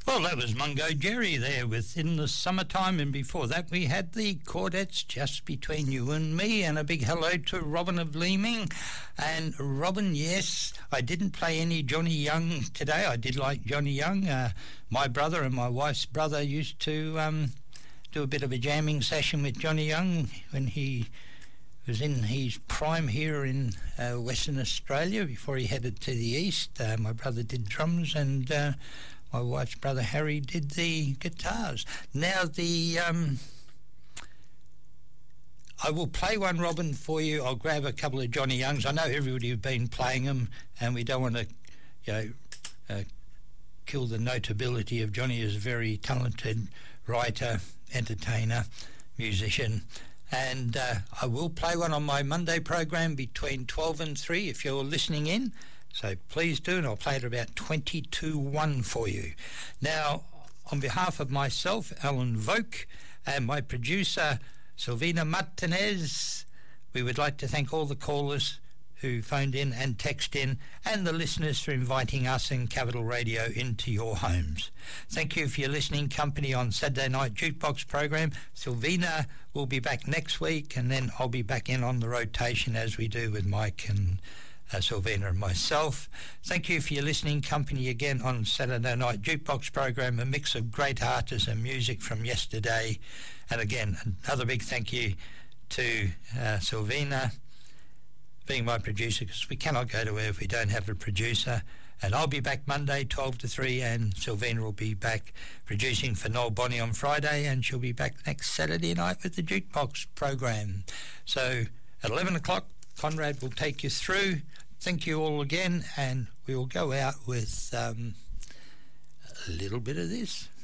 Well, that was Mungo Jerry there with In the Summertime, and before that we had the Chordettes, Just Between You and Me, and a big hello to Robin of Leeming. And Robin, yes, I didn't play any Johnny Young today. I did like Johnny Young. My brother and my wife's brother used to do a bit of a jamming session with Johnny Young when he was in his prime here in Western Australia before he headed to the east. My brother did drums, and my wife's brother Harry did the guitars. Now I will play one, Robin, for you. I'll grab a couple of Johnny Youngs. I know everybody has been playing them, and we don't want to, kill the notability of Johnny as a very talented writer, entertainer, musician. And I will play one on my Monday program between 12 and 3 if you're listening in. So please do, and I'll play it about 22-1 for you. Now, on behalf of myself, Alan Voke, and my producer, Silvina Martinez, we would like to thank all the callers who phoned in and texted in, and the listeners for inviting us and Capital Radio into your homes. Thank you for your listening company on Saturday Night Jukebox program. Silvina will be back next week, and then I'll be back in on the rotation as we do with Mike and Silvina and myself. Thank you for your listening company again on Saturday Night Jukebox program, a mix of great artists and music from yesterday. And again, another big thank you to Silvina being my producer, because we cannot go to her if we don't have a producer. And I'll be back Monday 12 to 3, and Silvina will be back producing for Noel Bonnie on Friday, and she'll be back next Saturday night with the Jukebox program. So at 11 o'clock, Conrad will take you through. Thank you all again, and we will go out with a little bit of this.